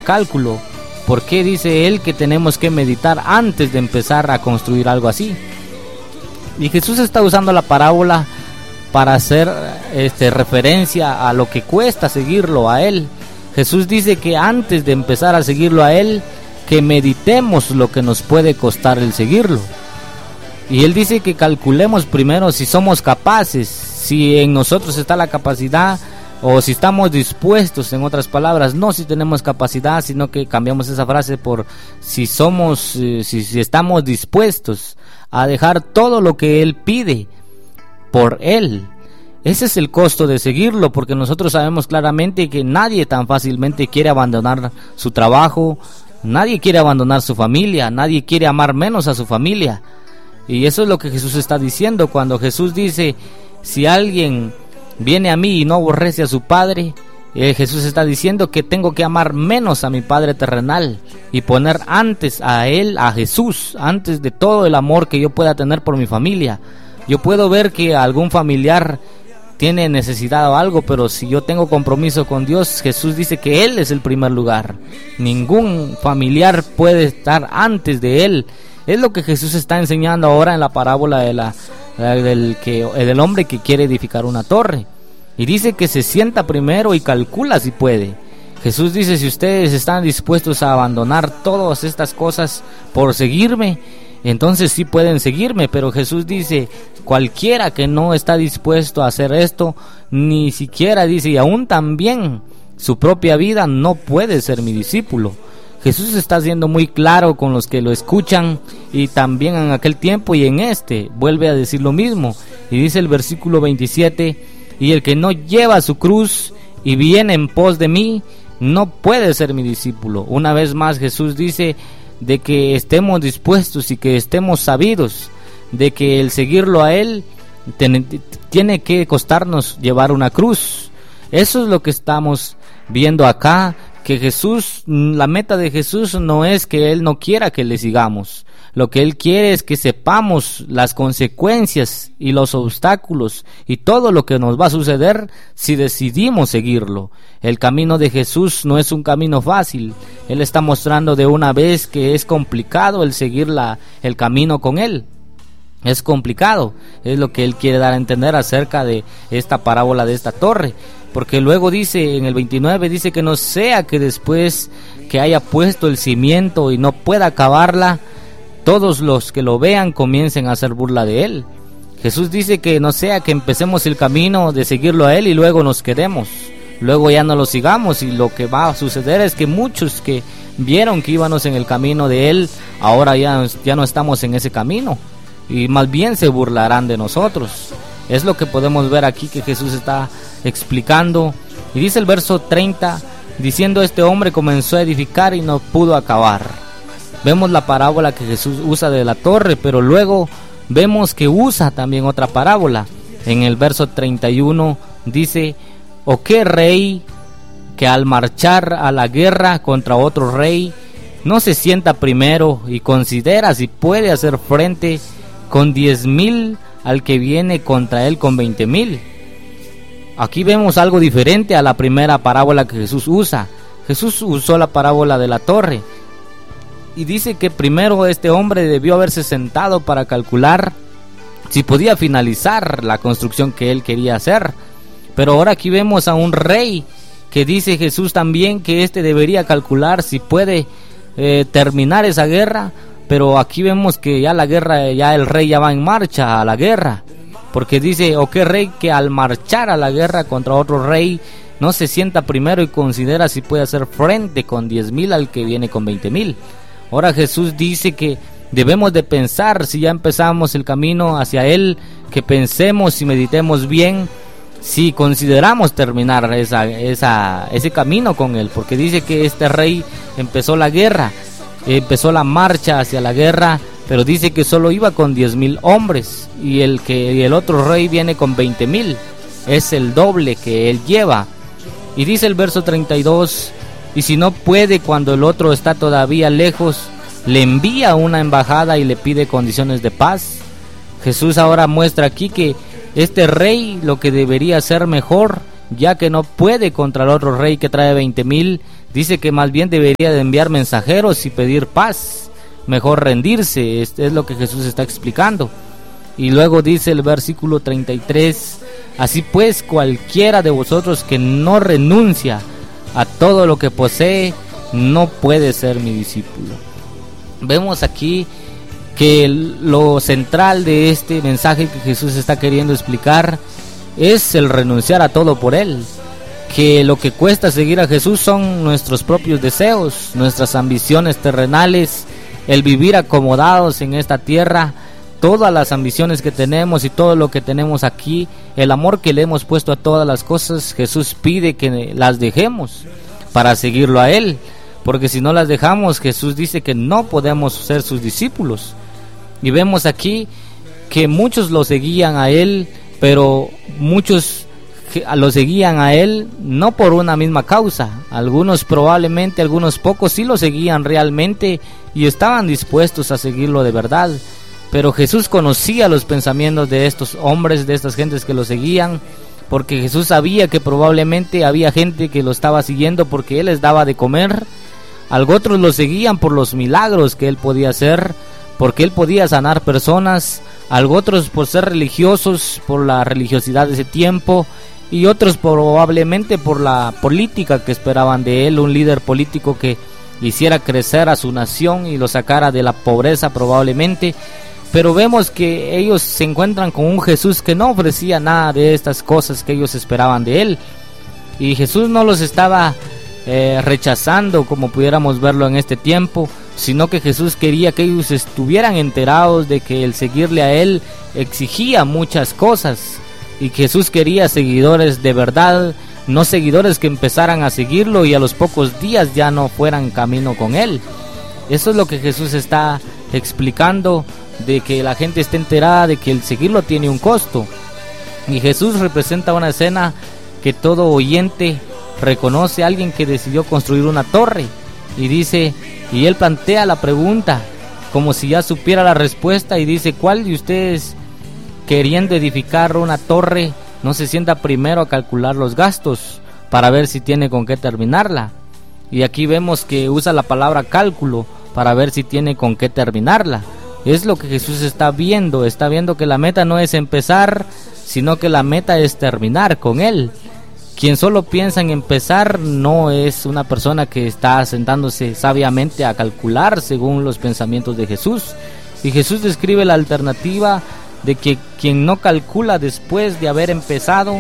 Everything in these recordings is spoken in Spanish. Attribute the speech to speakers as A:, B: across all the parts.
A: cálculo. ¿Por qué dice él que tenemos que meditar antes de empezar a construir algo así? Y Jesús está usando la parábola para hacer referencia a lo que cuesta seguirlo a él. Jesús dice que antes de empezar a seguirlo a él, que meditemos lo que nos puede costar el seguirlo. Y él dice que calculemos primero si somos capaces, si en nosotros está la capacidad, o si estamos dispuestos, en otras palabras, no si tenemos capacidad, sino que cambiamos esa frase por si estamos dispuestos a dejar todo lo que él pide por él. Ese es el costo de seguirlo, porque nosotros sabemos claramente que nadie tan fácilmente quiere abandonar su trabajo, nadie quiere abandonar su familia, nadie quiere amar menos a su familia. Y eso es lo que Jesús está diciendo cuando Jesús dice, si alguien viene a mí y no aborrece a su padre, Jesús está diciendo que tengo que amar menos a mi Padre terrenal y poner antes a él, a Jesús, antes de todo el amor que yo pueda tener por mi familia. Yo puedo ver que algún familiar tiene necesidad o algo, pero si yo tengo compromiso con Dios, Jesús dice que él es el primer lugar. Ningún familiar puede estar antes de él. Es lo que Jesús está enseñando ahora en la parábola del hombre que quiere edificar una torre. Y dice que se sienta primero y calcula si puede. Jesús dice, si ustedes están dispuestos a abandonar todas estas cosas por seguirme, entonces sí pueden seguirme. Pero Jesús dice, cualquiera que no está dispuesto a hacer esto, ni siquiera dice, y aún también su propia vida, no puede ser mi discípulo. Jesús está siendo muy claro con los que lo escuchan, y también en aquel tiempo y en vuelve a decir lo mismo. Y dice el versículo 27, y el que no lleva su cruz y viene en pos de mí, no puede ser mi discípulo. Una vez más Jesús dice de que estemos dispuestos y que estemos sabidos de que el seguirlo a él tiene que costarnos llevar una cruz. Eso es lo que estamos viendo acá, que Jesús, la meta de Jesús no es que él no quiera que le sigamos. Lo que él quiere es que sepamos las consecuencias y los obstáculos y todo lo que nos va a suceder si decidimos seguirlo. El camino de Jesús no es un camino fácil. Él está mostrando de una vez que es complicado el seguir el camino con él. Es complicado, es lo que él quiere dar a entender acerca de esta parábola de esta torre. Porque luego dice, en el 29, dice que no sea que después que haya puesto el cimiento y no pueda acabarla, todos los que lo vean comiencen a hacer burla de él. Jesús dice que no sea que empecemos el camino de seguirlo a él y luego nos quedemos, luego ya no lo sigamos, y lo que va a suceder es que muchos que vieron que íbamos en el camino de él, ahora ya no estamos en ese camino, y más bien se burlarán de nosotros. Es lo que podemos ver aquí que Jesús está explicando. Y dice el verso 30, diciendo, este hombre comenzó a edificar y no pudo acabar. Vemos la parábola que Jesús usa de la torre, pero luego vemos que usa también otra parábola. En el verso 31 dice, ¿o qué rey que al marchar a la guerra contra otro rey no se sienta primero y considera si puede hacer frente con 10,000 al que viene contra él con 20,000? Aquí vemos algo diferente a la primera parábola que Jesús usa. Jesús usó la parábola de la torre y dice que primero este hombre debió haberse sentado para calcular si podía finalizar la construcción que él quería hacer. Pero ahora aquí vemos a un rey que dice Jesús también que debería calcular si puede terminar esa guerra. Pero aquí vemos que ya la guerra, ya el rey ya va en marcha a la guerra, porque dice, ¿o qué rey que al marchar a la guerra contra otro rey no se sienta primero y considera si puede hacer frente con 10,000 al que viene con 20,000? Ahora Jesús dice que debemos de pensar, si ya empezamos el camino hacia él, que pensemos y meditemos bien si consideramos terminar ese camino con él, porque dice que este rey empezó la guerra, empezó la marcha hacia la guerra, pero dice que solo iba con 10,000 hombres, y el otro rey viene con 20,000, es el doble que él lleva. Y dice el verso 32, y si no puede cuando el otro está todavía lejos, le envía una embajada y le pide condiciones de paz. Jesús ahora muestra aquí que este rey lo que debería hacer mejor ya que no puede contra el otro rey que trae 20,000, dice que más bien debería de enviar mensajeros y pedir paz, mejor rendirse. Es lo que Jesús está explicando. Y luego dice el versículo 33: así pues, cualquiera de vosotros que no renuncia a todo lo que posee, no puede ser mi discípulo. Vemos aquí que lo central de este mensaje que Jesús está queriendo explicar es el renunciar a todo por Él. Que lo que cuesta seguir a Jesús son nuestros propios deseos, nuestras ambiciones terrenales, el vivir acomodados en esta tierra, todas las ambiciones que tenemos y todo lo que tenemos aquí, el amor que le hemos puesto a todas las cosas. Jesús pide que las dejemos para seguirlo a Él, porque si no las dejamos, Jesús dice que no podemos ser sus discípulos. Y vemos aquí que muchos lo seguían a Él, pero muchos lo seguían a Él no por una misma causa. Algunos probablemente, algunos pocos sí lo seguían realmente y estaban dispuestos a seguirlo de verdad. Pero Jesús conocía los pensamientos de estos hombres, de estas gentes que lo seguían, porque Jesús sabía que probablemente había gente que lo estaba siguiendo porque Él les daba de comer. Otros lo seguían por los milagros que Él podía hacer, porque Él podía sanar personas. Otros por ser religiosos, por la religiosidad de ese tiempo, y otros probablemente por la política que esperaban de Él, un líder político que hiciera crecer a su nación y lo sacara de la pobreza probablemente. Pero vemos que ellos se encuentran con un Jesús que no ofrecía nada de estas cosas que ellos esperaban de Él, y Jesús no los estaba rechazando como pudiéramos verlo en este tiempo, sino que Jesús quería que ellos estuvieran enterados de que el seguirle a Él exigía muchas cosas, y Jesús quería seguidores de verdad, no seguidores que empezaran a seguirlo y a los pocos días ya no fueran camino con Él. Eso es lo que Jesús está explicando, de que la gente esté enterada de que el seguirlo tiene un costo. Y Jesús representa una escena que todo oyente reconoce, a alguien que decidió construir una torre, y dice, y él plantea la pregunta como si ya supiera la respuesta, y dice: ¿cuál de ustedes, queriendo edificar una torre, no se sienta primero a calcular los gastos para ver si tiene con qué terminarla? Y aquí vemos que usa la palabra cálculo para ver si tiene con qué terminarla. Es lo que Jesús está viendo que la meta no es empezar, sino que la meta es terminar con Él. Quien solo piensa en empezar no es una persona que está sentándose sabiamente a calcular según los pensamientos de Jesús. Y Jesús describe la alternativa de que quien no calcula después de haber empezado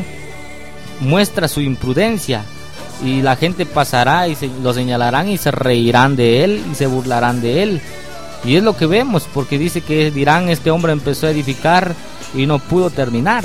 A: muestra su imprudencia, y la gente pasará y lo señalarán y se reirán de él y se burlarán de él. Y es lo que vemos, porque dice que dirán: este hombre empezó a edificar y no pudo terminar.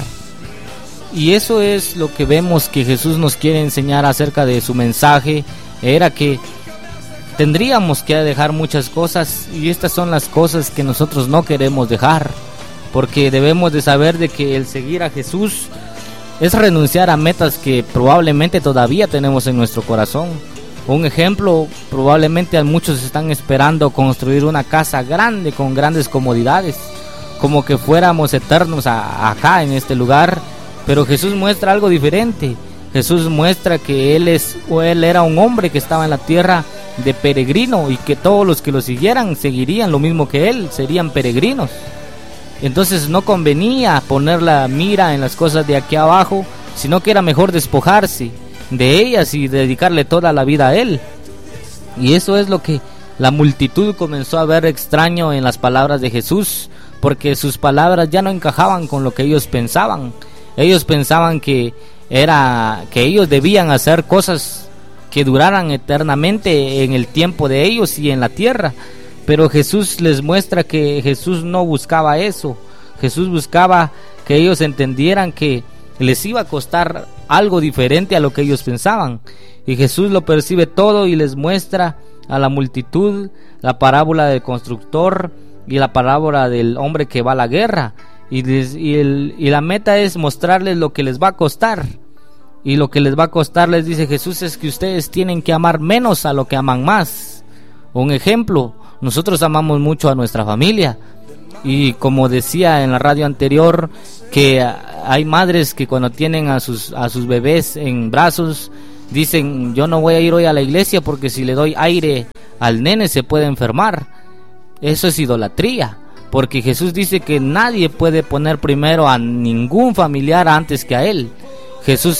A: Y eso es lo que vemos que Jesús nos quiere enseñar acerca de su mensaje. Era que tendríamos que dejar muchas cosas, y estas son las cosas que nosotros no queremos dejar, porque debemos de saber de que el seguir a Jesús es renunciar a metas que probablemente todavía tenemos en nuestro corazón. Un ejemplo, probablemente a muchos están esperando construir una casa grande con grandes comodidades, como que fuéramos eternos acá en este lugar. Pero Jesús muestra algo diferente. Jesús muestra que Él era un hombre que estaba en la tierra de peregrino, y que todos los que lo siguieran seguirían lo mismo que Él, serían peregrinos. Entonces no convenía poner la mira en las cosas de aquí abajo, sino que era mejor despojarse de ellas y dedicarle toda la vida a Él. Y eso es lo que la multitud comenzó a ver extraño en las palabras de Jesús, porque sus palabras ya no encajaban con lo que ellos pensaban. Ellos pensaban que ellos debían hacer cosas que duraran eternamente en el tiempo de ellos y en la tierra. Pero Jesús les muestra que Jesús no buscaba eso. Jesús buscaba que ellos entendieran que les iba a costar algo diferente a lo que ellos pensaban. Y Jesús lo percibe todo y les muestra a la multitud la parábola del constructor y la parábola del hombre que va a la guerra. Y la meta es mostrarles lo que les va a costar. Y lo que les va a costar, les dice Jesús, es que ustedes tienen que amar menos a lo que aman más. Un ejemplo: nosotros amamos mucho a nuestra familia, Y como decía en la radio anterior, que hay madres que cuando tienen a sus bebés en brazos, dicen: yo no voy a ir hoy a la iglesia porque si le doy aire al nene se puede enfermar. Eso es idolatría, porque Jesús dice que nadie puede poner primero a ningún familiar antes que a él. Jesús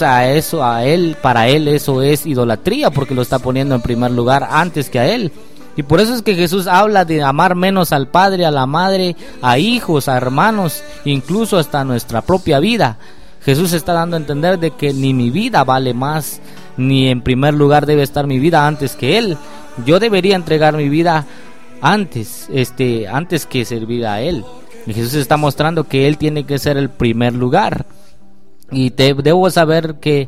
A: para él eso es idolatría, porque lo está poniendo en primer lugar antes que a él. Y por eso es que Jesús habla de amar menos al padre, a la madre, a hijos, a hermanos, incluso hasta nuestra propia vida. Jesús está dando a entender de que ni mi vida vale más, ni en primer lugar debe estar mi vida antes que Él. Yo debería entregar mi vida antes que servir a Él. Y Jesús está mostrando que Él tiene que ser el primer lugar. Y debo saber que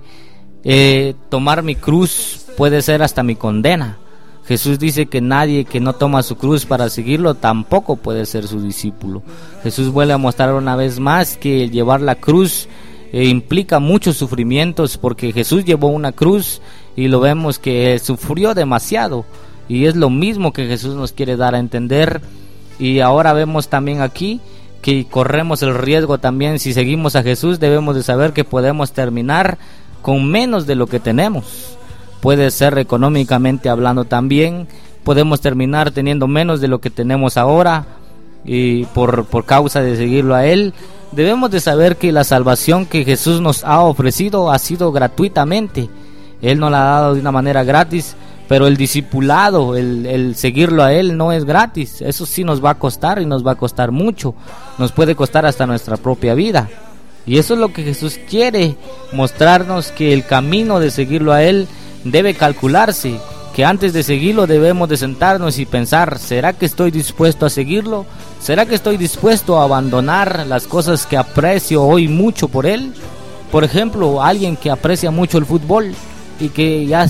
A: tomar mi cruz puede ser hasta mi condena. Jesús dice que nadie que no toma su cruz para seguirlo tampoco puede ser su discípulo. Jesús vuelve a mostrar una vez más que llevar la cruz implica muchos sufrimientos, porque Jesús llevó una cruz y lo vemos que sufrió demasiado, y es lo mismo que Jesús nos quiere dar a entender. Y ahora vemos también aquí que corremos el riesgo también. Si seguimos a Jesús, debemos de saber que podemos terminar con menos de lo que tenemos. Puede ser económicamente hablando también, podemos terminar teniendo menos de lo que tenemos ahora, y por causa de seguirlo a Él. Debemos de saber que la salvación que Jesús nos ha ofrecido ha sido gratuitamente. Él nos la ha dado de una manera gratis, pero el discipulado, el seguirlo a Él no es gratis. Eso sí nos va a costar, y nos va a costar mucho. Nos puede costar hasta nuestra propia vida. Y eso es lo que Jesús quiere mostrarnos, que el camino de seguirlo a Él debe calcularse, que antes de seguirlo debemos de sentarnos y pensar: ¿será que estoy dispuesto a seguirlo? ¿Será que estoy dispuesto a abandonar las cosas que aprecio hoy mucho por Él? Por ejemplo, alguien que aprecia mucho el fútbol y que ya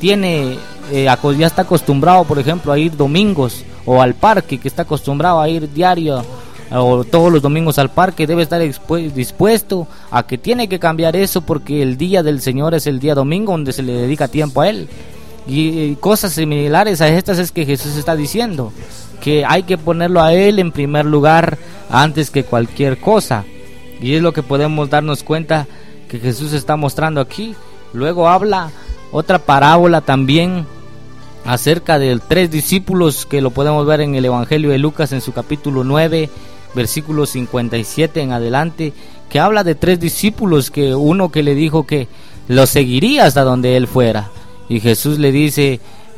A: está acostumbrado, por ejemplo, a ir domingos, o al parque, que está acostumbrado a ir diario o todos los domingos al parque, debe estar dispuesto a que tiene que cambiar eso, porque el día del Señor es el día domingo, donde se le dedica tiempo a Él. Y cosas similares a estas es que Jesús está diciendo, que hay que ponerlo a Él en primer lugar antes que cualquier cosa. Y es lo que podemos darnos cuenta que Jesús está mostrando aquí. Luego habla otra parábola también acerca de 3 discípulos, que lo podemos ver en el Evangelio de Lucas, en su capítulo 9, versículo 57 en adelante, que habla de 3 discípulos, que uno que le dijo que lo seguiría hasta donde él fuera. Y Jesús le dice: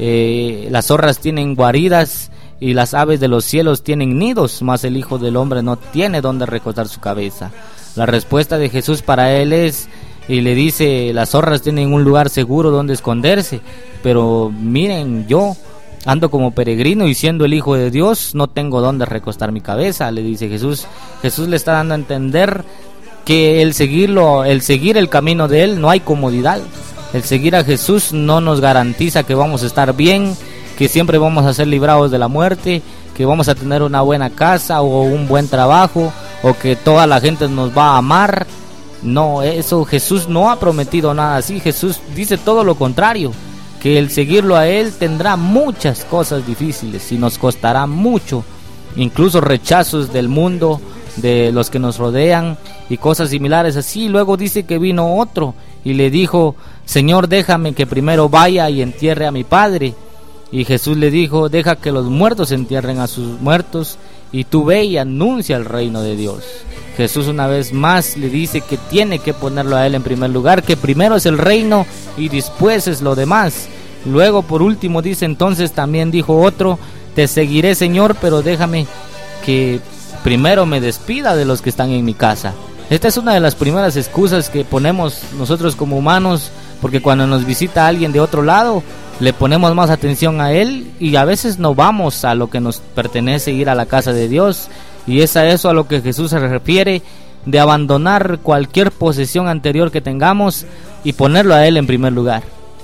A: las zorras tienen guaridas y las aves de los cielos tienen nidos, mas el Hijo del Hombre no tiene donde recostar su cabeza. La respuesta de Jesús para él es, y le dice: las zorras tienen un lugar seguro donde esconderse, pero miren, yo ando como peregrino, y siendo el Hijo de Dios no tengo donde recostar mi cabeza, le dice Jesús. Jesús le está dando a entender que el seguir el camino de Él no hay comodidad. El seguir a Jesús no nos garantiza que vamos a estar bien, que siempre vamos a ser librados de la muerte, que vamos a tener una buena casa o un buen trabajo, o que toda la gente nos va a amar. No, eso Jesús no ha prometido nada así. Jesús dice todo lo contrario, que el seguirlo a Él tendrá muchas cosas difíciles y nos costará mucho, incluso rechazos del mundo, de los que nos rodean y cosas similares así. Luego dice que vino otro y le dijo: Señor, déjame que primero vaya y entierre a mi padre. Y Jesús le dijo: deja que los muertos entierren a sus muertos, y tú ve y anuncia el reino de Dios. Jesús una vez más le dice que tiene que ponerlo a Él en primer lugar, que primero es el reino y después es lo demás. Luego, por último, dice: entonces también dijo otro: te seguiré, Señor, pero déjame que primero me despida de los que están en mi casa. Esta es una de las primeras excusas que ponemos nosotros como humanos, porque cuando nos visita alguien de otro lado, le ponemos más atención a él, y a veces no vamos a lo que nos pertenece, ir a la casa de Dios. Y es a eso a lo que Jesús se refiere, de abandonar cualquier posesión anterior que tengamos y ponerlo a Él en primer lugar.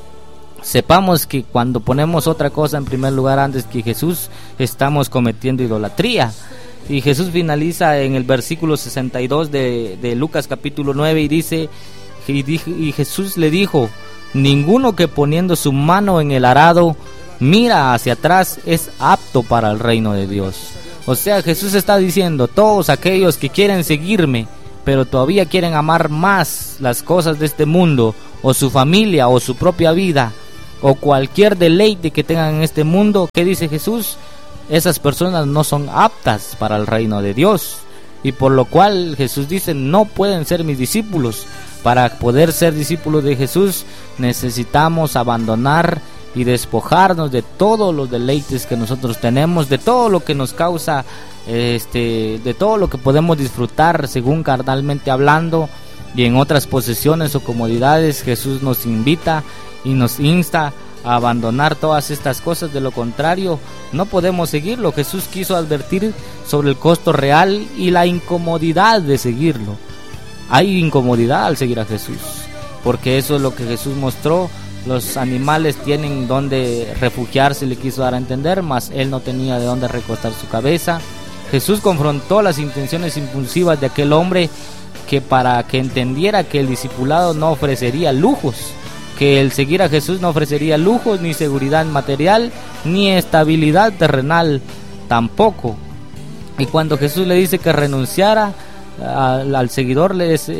A: Sepamos que cuando ponemos otra cosa en primer lugar antes que Jesús, estamos cometiendo idolatría. Y Jesús finaliza en el versículo 62 de Lucas capítulo 9 y dice: y Jesús le dijo: ninguno que poniendo su mano en el arado mira hacia atrás es apto para el reino de Dios. O sea, Jesús está diciendo, todos aquellos que quieren seguirme, pero todavía quieren amar más las cosas de este mundo, o su familia, o su propia vida, o cualquier deleite que tengan en este mundo, ¿qué dice Jesús? Esas personas no son aptas para el reino de Dios. Y por lo cual Jesús dice, no pueden ser mis discípulos. Para poder ser discípulos de Jesús necesitamos abandonar y despojarnos de todos los deleites que nosotros tenemos, de todo lo que nos causa, de todo lo que podemos disfrutar según carnalmente hablando, y en otras posesiones o comodidades. Jesús nos invita y nos insta a abandonar todas estas cosas. De lo contrario no podemos seguirlo. Jesús quiso advertir sobre el costo real y la incomodidad de seguirlo. Hay incomodidad al seguir a Jesús, porque eso es lo que Jesús mostró. Los animales tienen donde refugiarse, le quiso dar a entender, mas él no tenía de dónde recostar su cabeza. Jesús confrontó las intenciones impulsivas de aquel hombre, que para que entendiera que el discipulado no ofrecería lujos, que el seguir a Jesús no ofrecería lujos, ni seguridad material, ni estabilidad terrenal tampoco. Y cuando Jesús le dice que renunciara al seguidor,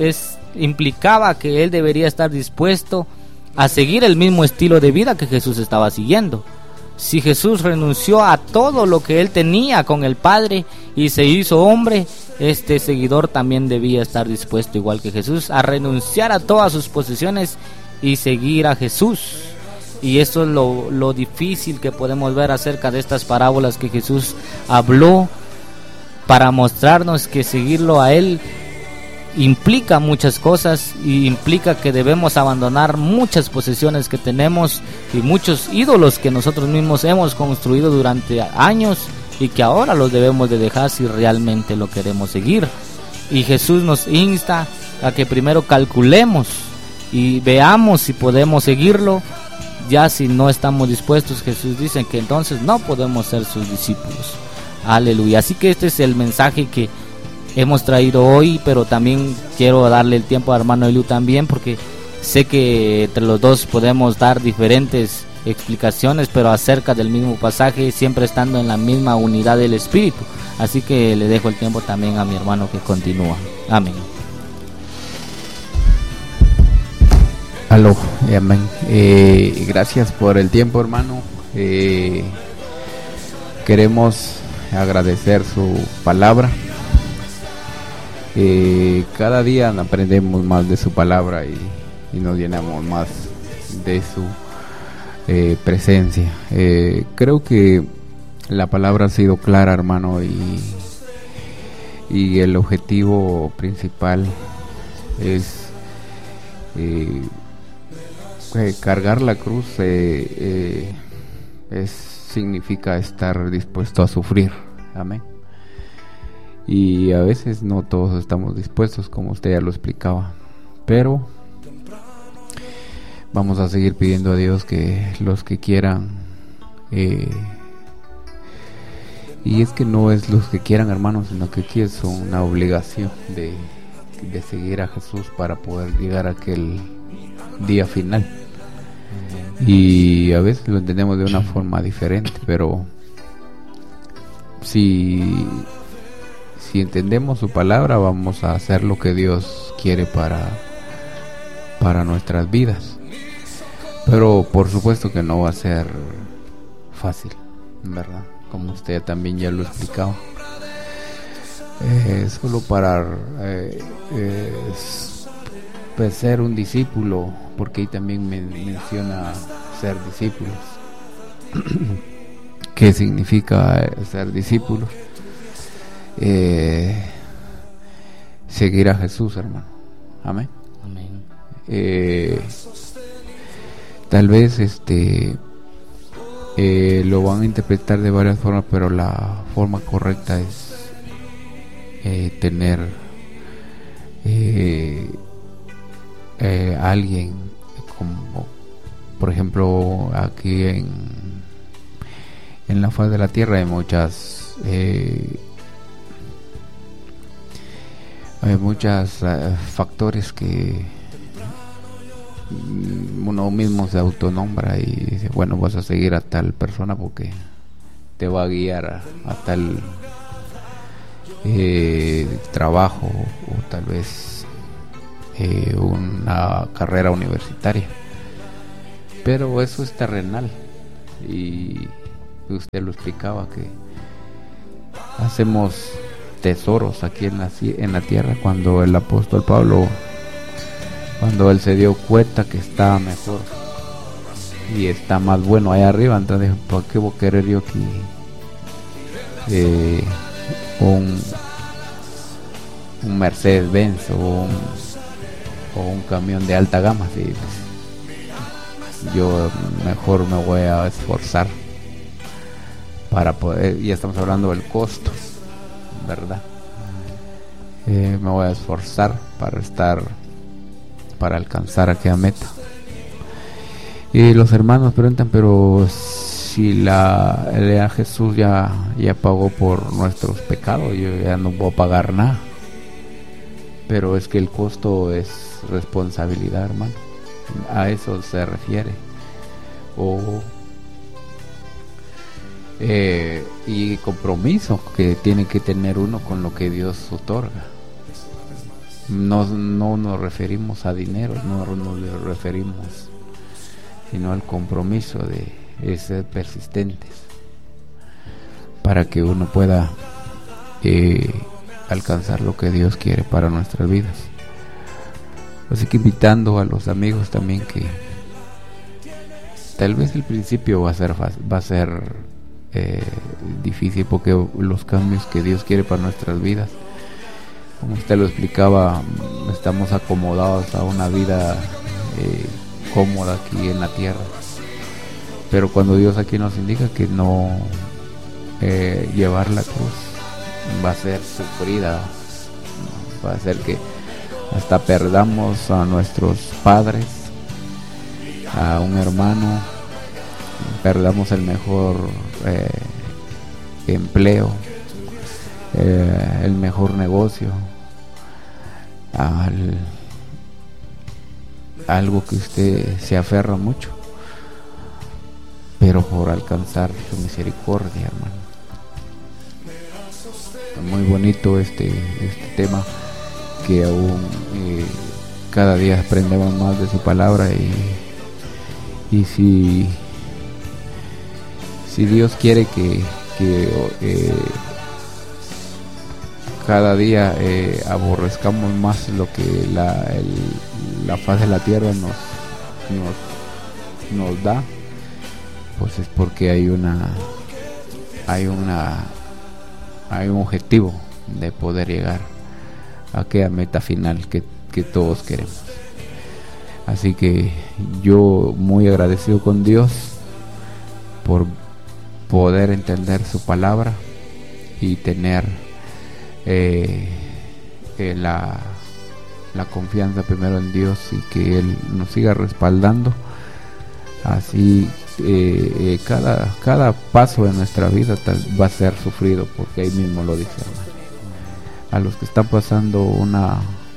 A: implicaba que él debería estar dispuesto a seguir el mismo estilo de vida que Jesús estaba siguiendo. Si Jesús renunció a todo lo que él tenía con el Padre y se hizo hombre, este seguidor también debía estar dispuesto, igual que Jesús, a renunciar a todas sus posesiones y seguir a Jesús. Y eso es lo difícil que podemos ver acerca de estas parábolas que Jesús habló, para mostrarnos que seguirlo a él implica muchas cosas, y implica que debemos abandonar muchas posesiones que tenemos y muchos ídolos que nosotros mismos hemos construido durante años, y que ahora los debemos de dejar si realmente lo queremos seguir. Y Jesús nos insta a que primero calculemos y veamos si podemos seguirlo. Ya si no estamos dispuestos, Jesús dice que entonces no podemos ser sus discípulos. Aleluya. Así que este es el mensaje que hemos traído hoy, pero también quiero darle el tiempo a hermano Eliu también, porque sé que entre los dos podemos dar diferentes explicaciones, pero acerca del mismo pasaje, siempre estando en la misma unidad del Espíritu. Así que le dejo el tiempo también a mi hermano que continúa. Amén.
B: Aló, amén. Gracias por el tiempo, hermano. Queremos agradecer su palabra. Cada día aprendemos más de su palabra y nos llenamos más de su presencia. Creo que la palabra ha sido clara, hermano, y el objetivo principal es cargar la cruz. Significa estar dispuesto a sufrir. Amén. Y a veces no todos estamos dispuestos, como usted ya lo explicaba, pero vamos a seguir pidiendo a Dios que los que quieran, y es que no es los que quieran, hermanos, sino que aquí es una obligación de seguir a Jesús para poder llegar a aquel día final. Y a veces lo entendemos de una forma diferente, pero si entendemos su palabra, vamos a hacer lo que Dios quiere para nuestras vidas. Pero por supuesto que no va a ser fácil, ¿verdad? Como usted también ya lo explicaba. Solo para pues ser un discípulo, porque ahí también menciona ser discípulos. ¿Qué significa ser discípulos? Seguir a Jesús, hermano. Amén.
A: Amén.
B: Tal vez lo van a interpretar de varias formas, pero la forma correcta es tener alguien, como por ejemplo aquí en la faz de la tierra hay muchos factores que uno mismo se autonombra y dice, bueno, vas a seguir a tal persona porque te va a guiar a tal trabajo o tal vez una carrera universitaria, pero eso es terrenal. Y usted lo explicaba, que hacemos tesoros aquí en la tierra, cuando el apóstol Pablo, cuando él se dio cuenta que estaba mejor y está más bueno allá arriba, entonces dijo: ¿por qué voy a querer yo aquí un Mercedes-Benz o un camión de alta gama? Sí, pues, yo mejor me voy a esforzar para poder, y estamos hablando del costo, ¿verdad? Me voy a esforzar para alcanzar aquella meta. Y los hermanos preguntan: pero si Jesús ya pagó por nuestros pecados, yo ya no puedo pagar nada. Pero es que el costo es responsabilidad, hermano. A eso se refiere. Y compromiso que tiene que tener uno con lo que Dios otorga. No nos referimos a dinero, no nos referimos, sino al compromiso de ser persistentes para que uno pueda alcanzar lo que Dios quiere para nuestras vidas. Así que invitando a los amigos también, que tal vez el principio va a ser difícil, porque los cambios que Dios quiere para nuestras vidas, como usted lo explicaba, estamos acomodados a una vida cómoda aquí en la tierra, pero cuando Dios aquí nos indica que no llevar la cruz va a ser sufrida, va a hacer que hasta perdamos a nuestros padres, a un hermano, perdamos el mejor empleo, el mejor negocio, algo que usted se aferra mucho, pero por alcanzar su misericordia, hermano. Muy bonito este tema, que aún cada día aprendemos más de su palabra, y si Dios quiere que cada día aborrezcamos más lo que la faz de la tierra nos da, pues es porque hay un objetivo de poder llegar a aquella meta final que todos queremos. Así que yo muy agradecido con Dios por poder entender su palabra y tener la confianza primero en Dios, y que Él nos siga respaldando. Así cada paso de nuestra vida va a ser sufrido, porque ahí mismo lo dice, hermano. A los que están pasando una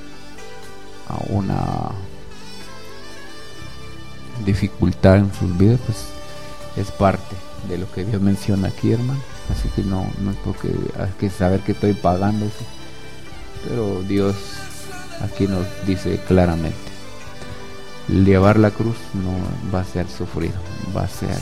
B: dificultad en sus vidas, pues es parte de lo que Dios menciona aquí, hermano. Así que no es porque hay que saber que estoy pagando eso, pero Dios aquí nos dice claramente: llevar la cruz no va a ser sufrido, va a ser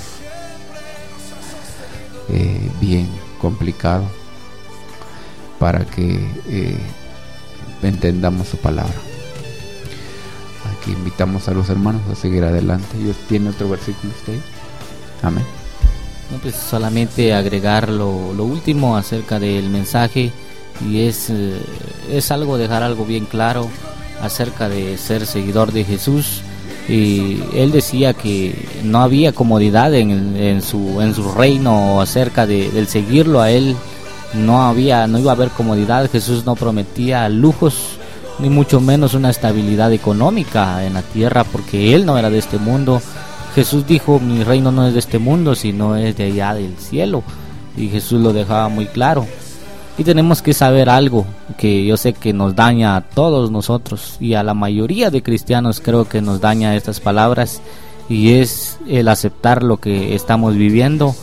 B: bien complicado, para que entendamos su palabra. Aquí invitamos a los hermanos a seguir adelante. Dios tiene otro versículo usted. Amén.
A: No, pues solamente agregar lo último acerca del mensaje, y es algo, dejar algo bien claro acerca de ser seguidor de Jesús. Y él decía que no había comodidad en su reino acerca del seguirlo a él. No iba a haber comodidad. Jesús no prometía lujos, ni mucho menos una estabilidad económica en la tierra, porque él no era de este mundo. Jesús dijo: mi reino no es de este mundo, sino es de allá del cielo. Y Jesús lo dejaba muy claro. Y tenemos que saber algo que yo sé que nos daña a todos nosotros, y a la mayoría de cristianos creo que nos daña estas palabras, y es el aceptar lo que estamos viviendo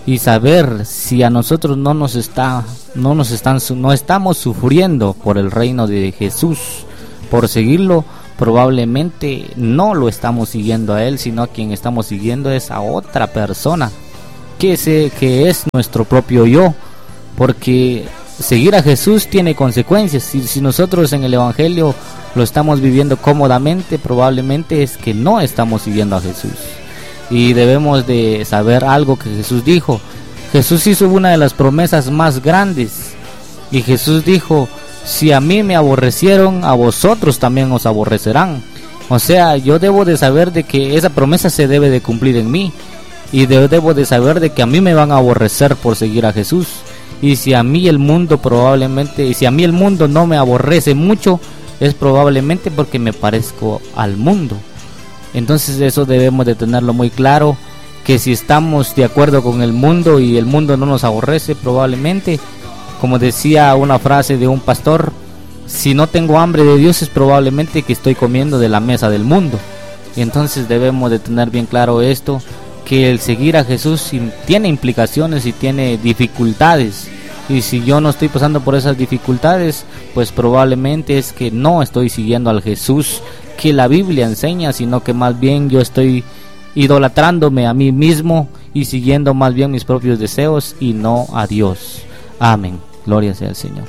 A: y saber si a nosotros no estamos sufriendo por el reino de Jesús, por seguirlo. Probablemente no lo estamos siguiendo a él, sino a quien estamos siguiendo es a otra persona que es nuestro propio yo, porque seguir a Jesús tiene consecuencias. Si nosotros en el Evangelio lo estamos viviendo cómodamente, probablemente es que no estamos siguiendo a Jesús. Y debemos de saber algo que Jesús dijo. Jesús hizo una de las promesas más grandes, y Jesús dijo: si a mí me aborrecieron, a vosotros también os aborrecerán. O sea, yo debo de saber de que esa promesa se debe de cumplir en mí, y debo de saber de que a mí me van a aborrecer por seguir a Jesús. Y si a mí el mundo no me aborrece mucho, es probablemente porque me parezco al mundo. Entonces eso debemos de tenerlo muy claro, que si estamos de acuerdo con el mundo y el mundo no nos aborrece, probablemente, como decía una frase de un pastor, si no tengo hambre de Dios es probablemente que estoy comiendo de la mesa del mundo. Y entonces debemos de tener bien claro esto, que el seguir a Jesús tiene implicaciones y tiene dificultades. Y si yo no estoy pasando por esas dificultades, pues probablemente es que no estoy siguiendo al Jesús que la Biblia enseña, sino que más bien yo estoy idolatrándome a mí mismo y siguiendo más bien mis propios deseos y no a Dios. Amén. Gloria sea al Señor.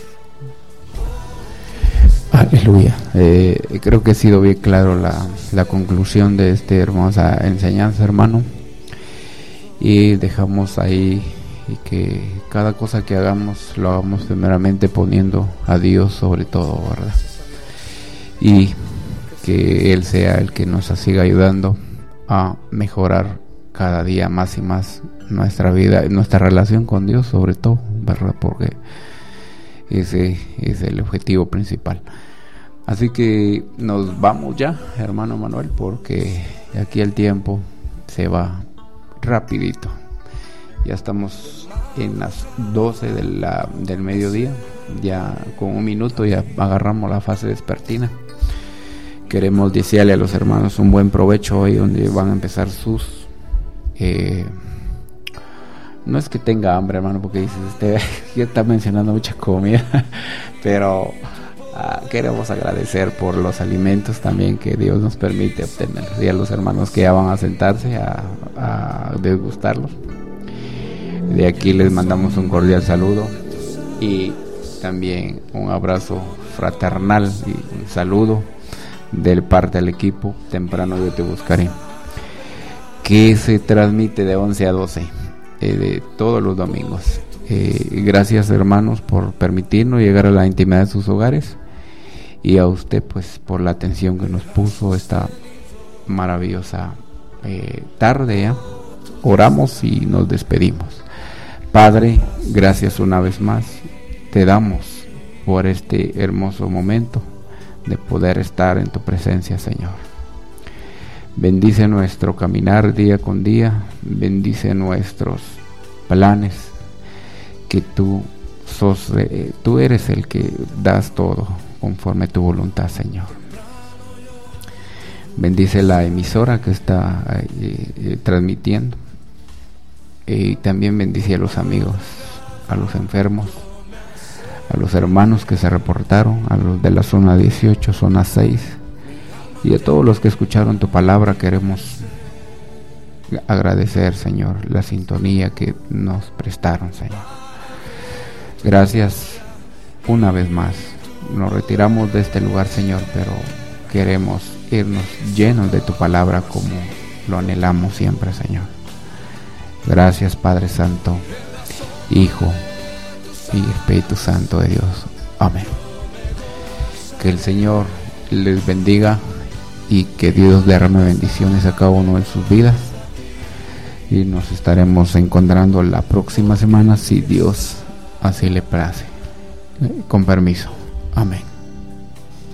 B: Aleluya. Creo que ha sido bien claro la conclusión de esta hermosa enseñanza, hermano. Y dejamos ahí y que cada cosa que hagamos lo hagamos primeramente poniendo a Dios sobre todo, ¿verdad? Y que Él sea el que nos siga ayudando a mejorar cada día más y más nuestra vida, nuestra relación con Dios sobre todo, ¿verdad? Porque ese es el objetivo principal. Así que nos vamos ya, hermano Manuel, porque aquí el tiempo se va rapidito. Ya estamos en las 12 del mediodía, ya con un minuto ya agarramos la fase vespertina. Queremos desearle a los hermanos un buen provecho hoy, donde van a empezar sus... no es que tenga hambre, hermano, porque dices, ya está mencionando mucha comida, pero queremos agradecer por los alimentos también que Dios nos permite obtener, y a los hermanos que ya van a sentarse a degustarlos. De aquí les mandamos un cordial saludo y también un abrazo fraternal y un saludo del parte del equipo Temprano Yo Te Buscaré, que se transmite de 11 a 12 de todos los domingos. Gracias, hermanos, por permitirnos llegar a la intimidad de sus hogares, y a usted pues por la atención que nos puso esta maravillosa tarde. Ya oramos y nos despedimos. Padre, gracias una vez más te damos por este hermoso momento de poder estar en tu presencia, Señor. Bendice nuestro caminar día con día, bendice nuestros planes, que tú eres el que das todo conforme tu voluntad, Señor. Bendice la emisora que está transmitiendo, y también bendice a los amigos, a los enfermos, a los hermanos que se reportaron, a los de la zona 18, zona 6, y a todos los que escucharon tu palabra. Queremos agradecer, Señor, la sintonía que nos prestaron, Señor. Gracias una vez más. Nos retiramos de este lugar, Señor, pero queremos irnos llenos de tu palabra como lo anhelamos siempre, Señor. Gracias, Padre Santo, Hijo y Espíritu Santo de Dios. Amén. Que el Señor les bendiga y que Dios derrame bendiciones a cada uno en sus vidas, y nos estaremos encontrando la próxima semana si Dios así le place. Con permiso. Amén.